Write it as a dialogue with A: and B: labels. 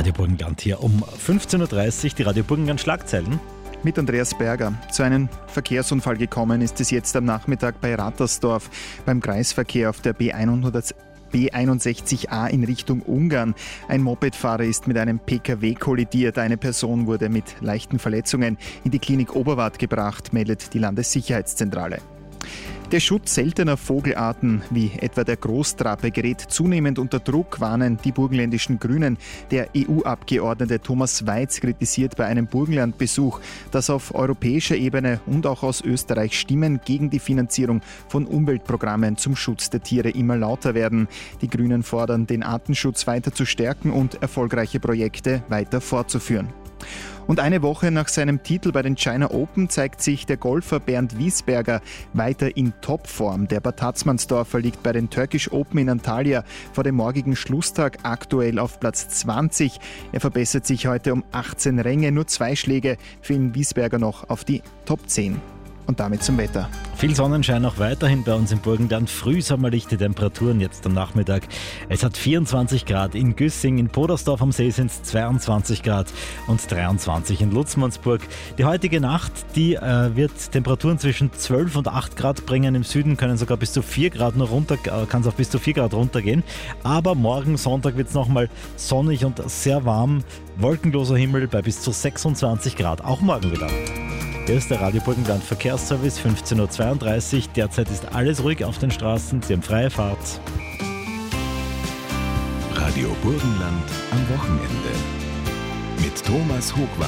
A: Radio Burgenland hier um 15.30 Uhr, die Radio Burgenland Schlagzeilen.
B: Mit Andreas Berger. Zu einem Verkehrsunfall gekommen ist es jetzt am Nachmittag bei Rattersdorf beim Kreisverkehr auf der B61a in Richtung Ungarn. Ein Mopedfahrer ist mit einem PKW kollidiert. Eine Person wurde mit leichten Verletzungen in die Klinik Oberwart gebracht, meldet die Landessicherheitszentrale. Der Schutz seltener Vogelarten, wie etwa der Großtrappe, gerät zunehmend unter Druck, warnen die burgenländischen Grünen. Der EU-Abgeordnete Thomas Weiz kritisiert bei einem Burgenlandbesuch, dass auf europäischer Ebene und auch aus Österreich Stimmen gegen die Finanzierung von Umweltprogrammen zum Schutz der Tiere immer lauter werden. Die Grünen fordern, den Artenschutz weiter zu stärken und erfolgreiche Projekte weiter fortzuführen. Und eine Woche nach seinem Titel bei den China Open zeigt sich der Golfer Bernd Wiesberger weiter in Topform. Der Bad Tatzmannsdorfer liegt bei den Turkish Open in Antalya vor dem morgigen Schlusstag aktuell auf Platz 20. Er verbessert sich heute um 18 Ränge, nur 2 Schläge fehlen Wiesberger noch auf die Top 10. Und damit zum Wetter.
A: Viel Sonnenschein auch weiterhin bei uns im Burgenland. Frühsommerliche Temperaturen jetzt am Nachmittag. Es hat 24 Grad in Güssing, in Podersdorf am See sind es 22 Grad und 23 in Lutzmannsburg. Die heutige Nacht, die wird Temperaturen zwischen 12 und 8 Grad bringen. Im Süden können sogar bis zu 4 Grad noch runter, kann es auf bis zu 4 Grad runtergehen. Aber morgen Sonntag wird es nochmal sonnig und sehr warm. Wolkenloser Himmel bei bis zu 26 Grad. Auch morgen wieder. Hier ist der Radio Burgenland Verkehrsservice, 15.32 Uhr. Derzeit ist alles ruhig auf den Straßen, Sie haben freie Fahrt.
C: Radio Burgenland am Wochenende mit Thomas Hochwald.